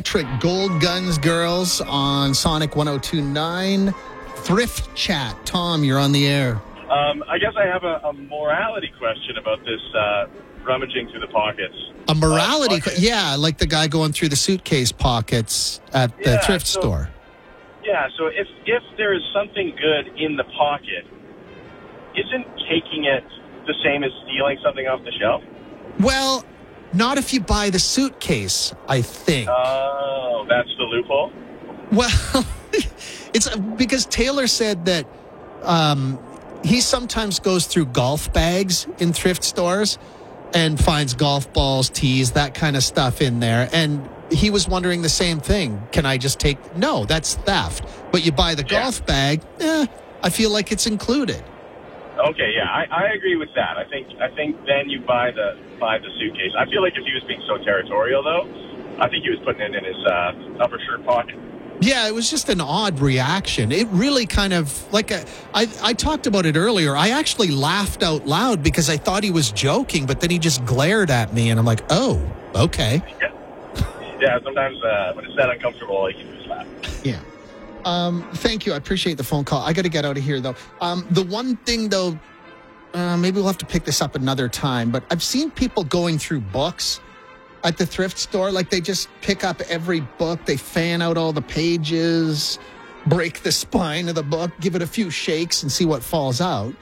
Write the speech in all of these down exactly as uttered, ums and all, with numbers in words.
Electric Gold Guns Girls on Sonic one oh two point nine. Thrift Chat. Tom, you're on the air. Um, I guess I have a, a morality question about this uh, rummaging through the pockets. A morality? Uh, pocket. Yeah, like the guy going through the suitcase pockets at the Yeah, thrift so- store. Yeah, so if, if there is something good in the pocket, isn't taking it the same as stealing something off the shelf? Well, not if you buy the suitcase, I think. Oh, that's the loophole? Well, it's because Taylor said that um, he sometimes goes through golf bags in thrift stores and finds golf balls, tees, that kind of stuff in there. And he was wondering the same thing. Can I just take... No, that's theft. But you buy the Yeah. golf bag, eh, I feel like it's included. Okay, yeah, I, I agree with that. I think I think then you buy the buy the suitcase. I feel like if he was being so territorial, though, I think he was putting it in his uh, upper shirt pocket. Yeah, it was just an odd reaction. It really kind of, like, a, I, I talked about it earlier. I actually laughed out loud because I thought he was joking, but then he just glared at me, and I'm like, oh, okay. Yeah, yeah sometimes uh, when it's that uncomfortable, you can just laugh. Yeah. Um, thank you. I appreciate the phone call. I got to get out of here, though. Um, the one thing, though, uh, maybe we'll have to pick this up another time, but I've seen people going through books at the thrift store. Like, they just pick up every book, they fan out all the pages, break the spine of the book, give it a few shakes and see what falls out.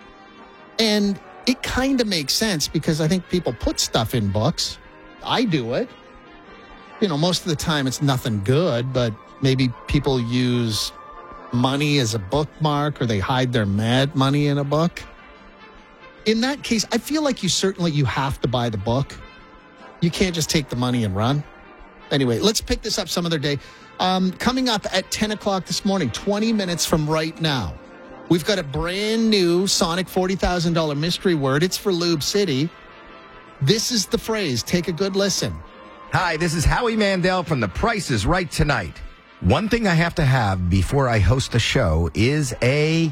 And it kind of makes sense because I think people put stuff in books. I do it. You know, most of the time it's nothing good, but maybe people use money as a bookmark or they hide their mad money in a book. In that case, I feel like you certainly, you have to buy the book. You can't just take the money and run. Anyway, let's pick this up some other day. Um, coming up at ten o'clock this morning, twenty minutes from right now, we've got a brand new Sonic forty thousand dollars mystery word. It's for Lube City. This is the phrase. Take a good listen. Hi, this is Howie Mandel from The Price is Right Tonight. One thing I have to have before I host the show is a...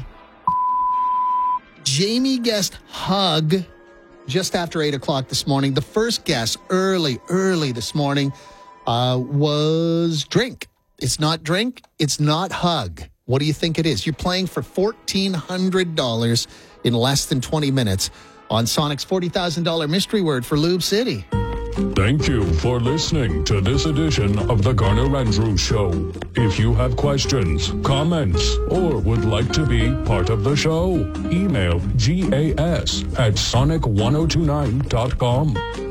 Jamie guessed hug just after eight o'clock this morning. The first guess early, early this morning uh, was drink. It's not drink. It's not hug. What do you think it is? You're playing for fourteen hundred dollars in less than twenty minutes on Sonic's forty thousand dollars mystery word for Lube City. Thank you for listening to this edition of the Garner Andrews Show. If you have questions, comments, or would like to be part of the show, email gas at sonic ten twenty-nine dot com.